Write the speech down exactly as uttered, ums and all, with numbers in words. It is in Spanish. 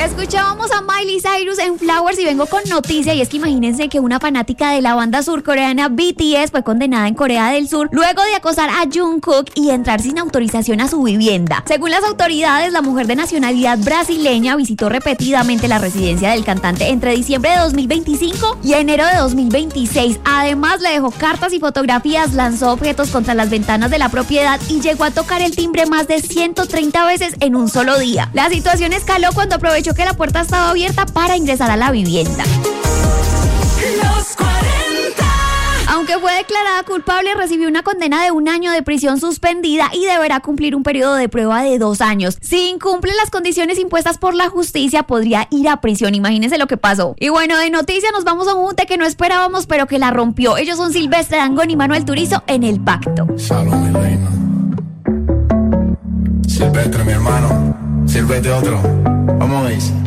Escuchábamos a Miley Cyrus en Flowers y vengo con noticia, y es que imagínense que una fanática de la banda surcoreana B T S fue condenada en Corea del Sur luego de acosar a Jungkook y entrar sin autorización a su vivienda. Según las autoridades, la mujer de nacionalidad brasileña visitó repetidamente la residencia del cantante entre diciembre de dos mil veinticinco y enero de dos mil veintiséis. Además, le dejó cartas y fotografías, lanzó objetos contra las ventanas de la propiedad y llegó a tocar el timbre más de ciento treinta veces en un solo día. La situación escaló cuando aprovechó que la puerta estaba abierta para ingresar a la vivienda. Los cuarenta. Aunque fue declarada culpable, recibió una condena de un año de prisión suspendida y deberá cumplir un periodo de prueba de dos años. Si incumple las condiciones impuestas por la justicia, podría ir a prisión. Imagínense lo que pasó. Y bueno, de noticia nos vamos a un junte que no esperábamos, pero que la rompió. Ellos son Silvestre Dangond y Manuel Turizo en El Pacto. Salud, mi reina. Silvestre, mi hermano. Sírvete otro. Vamos a ver.